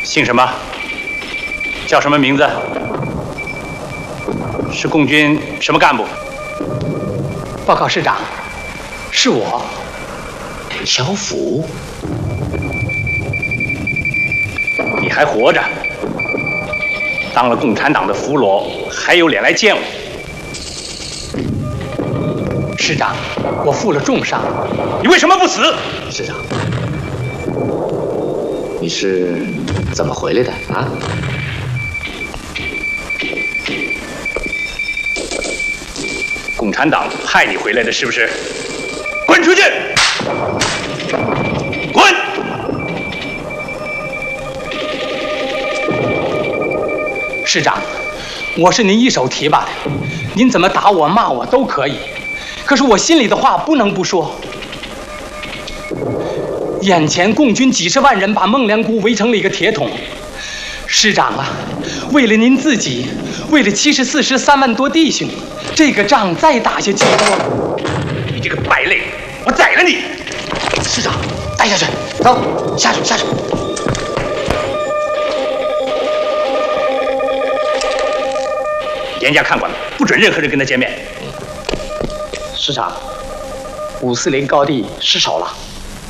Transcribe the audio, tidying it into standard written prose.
姓什么？叫什么名字？是共军什么干部？ 报告师长，是我， 小虎。 你还活着？当了共产党的俘虏，还有脸来见我？ 师长，我负了重伤。 你为什么不死？ 师长，你是怎么回来的啊？ 共产党派你回来的，是不是？滚出去！滚！ 师长，我是您一手提拔的，您怎么打我骂我都可以，可是我心里的话不能不说。眼前共军几十万人把孟良崮围成了一个铁桶，师长啊，为了您自己，为了74师3万多弟兄，这个仗再打下去， 你这个败类，我宰了你！ 师长，带下去，走，下去，下去。 严加看管，不准任何人跟他见面。 师长，540高地失守了。